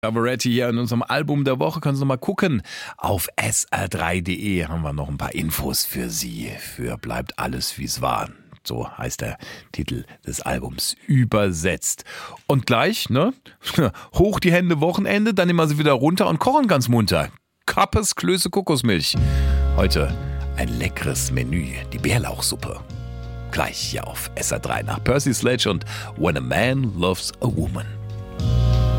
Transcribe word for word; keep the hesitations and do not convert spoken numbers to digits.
Pavarotti hier in unserem Album der Woche. Können Sie noch mal gucken. Auf S R drei Punkt de haben wir noch ein paar Infos für Sie. Für Bleibt alles, wie es war. So heißt der Titel des Albums übersetzt. Und gleich, ne? Hoch die Hände, Wochenende, dann nehmen wir sie wieder runter und kochen ganz munter. Kappes, Klöße, Kokosmilch. Heute ein leckeres Menü, die Bärlauchsuppe. Gleich hier auf S R drei nach Percy Sledge und When a Man Loves a Woman.